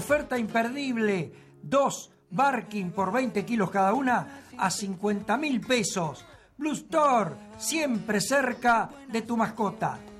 Oferta imperdible, 2 Barking por 20 kilos cada una a 50.000 pesos. Blue Store, siempre cerca de tu mascota.